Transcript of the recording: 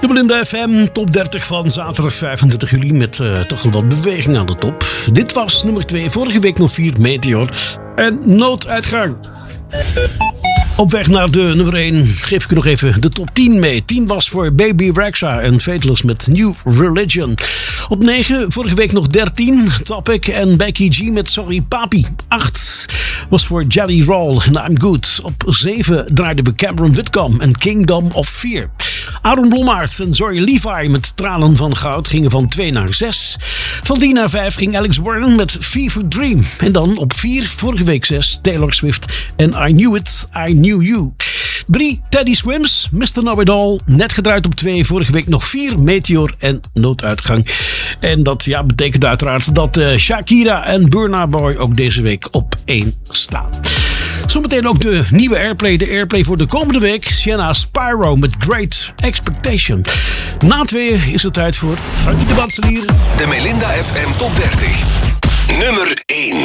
De Melinda FM top 30 van zaterdag 25 juli met toch wel wat beweging aan de top. Dit was nummer 2, vorige week nog 4, Meteor en Nooduitgang. Op weg naar de nummer 1 geef ik u nog even de top 10 mee. 10 was voor Baby Rexha en Faithless met New Religion. Op 9, vorige week nog 13, Topic en Becky G met Sorry Papi. 8 was voor Jelly Roll en I'm Good. Op 7 draaiden we Cameron Whitcomb en Kingdom of Fear. Aaron Blommaert en Zoe Levi met Tranen van Goud gingen van 2 naar 6. Van 3 naar 5 ging Alex Warren met Fever Dream. En dan op 4, vorige week 6, Taylor Swift en I Knew It, I Knew You. 3, Teddy Swims, Mr. Know-It-All. Net gedraaid op 2, vorige week nog 4, Meteor en Nooduitgang. En dat betekent uiteraard dat Shakira en Burna Boy ook deze week op 1 staan. Zometeen ook de nieuwe Airplay. De Airplay voor de komende week. Sienna Spyro met Great Expectation. Na 2 is het tijd voor Frankie de Batselier. De Melinda FM Top 30. Nummer 1.